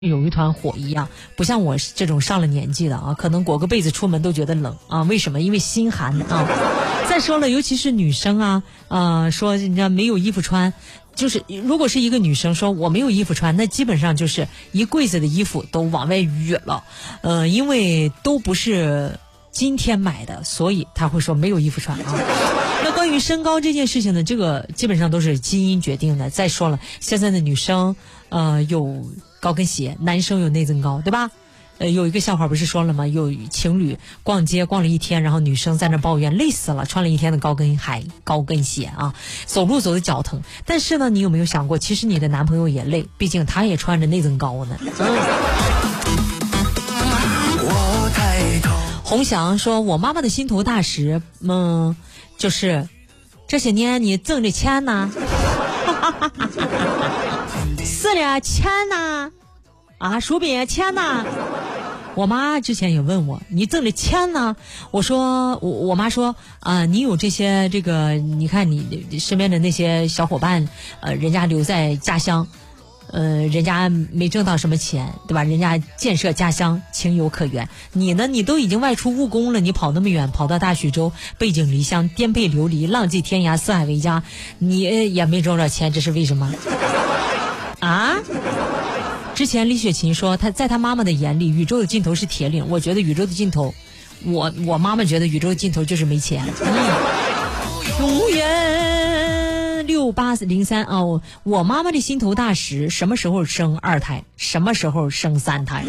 有一团火一样，不像我这种上了年纪的啊，可能裹个被子出门都觉得冷啊。为什么？因为心寒啊。再说了，尤其是女生啊，说人家没有衣服穿，就是如果是一个女生说我没有衣服穿，那基本上就是一柜子的衣服都往外掖了，因为都不是今天买的，所以他会说没有衣服穿啊。那关于身高这件事情呢，这个基本上都是基因决定的。再说了，现在的女生有高跟鞋，男生有内增高，对吧？有一个笑话不是说了吗？有情侣逛街逛了一天，然后女生在那抱怨累死了，穿了一天的高跟鞋啊，走路走的脚疼。但是呢，你有没有想过，其实你的男朋友也累，毕竟他也穿着内增高呢。洪翔说，我妈妈的心头大石，就是这些年你挣的钱呢？是的，钱呢？啊，薯饼钱呢？我妈之前也问我，你挣的钱呢？我说，我妈说你有这些你看你身边的那些小伙伴，人家留在家乡，人家没挣到什么钱，对吧？人家建设家乡情有可原。你呢？你都已经外出务工了，你跑那么远，跑到大徐州，背井离乡，颠沛流离，浪迹天涯，四海为家，你也没挣着钱，这是为什么？啊？之前李雪琴说，她在她妈妈的眼里，宇宙的尽头是铁岭。我觉得宇宙的尽头，我妈妈觉得宇宙的尽头就是没钱。永远6803哦，我妈妈的心头大石，什么时候生二胎，什么时候生三胎？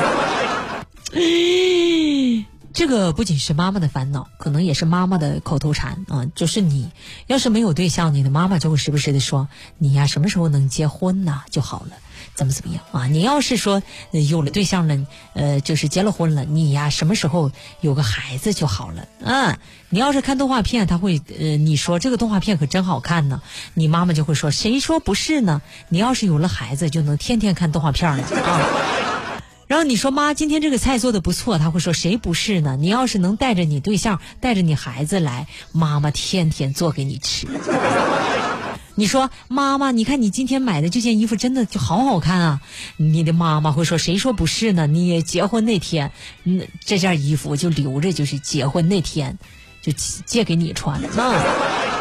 这个不仅是妈妈的烦恼，可能也是妈妈的口头禅啊。就是你要是没有对象，你的妈妈就会时不时的说，你呀什么时候能结婚呢就好了，怎么样啊？你要是说有了对象了，就是结了婚了，你呀什么时候有个孩子就好了啊？你要是看动画片，他会你说这个动画片可真好看呢，你妈妈就会说，谁说不是呢？你要是有了孩子，就能天天看动画片了啊。然后你说，妈，今天这个菜做的不错，他会说，谁不是呢？你要是能带着你对象，带着你孩子来，妈妈天天做给你吃。你说，妈妈，你看你今天买的这件衣服真的就好好看啊。你的妈妈会说，谁说不是呢？你结婚那天，这件衣服就留着，就是结婚那天就借给你穿啊。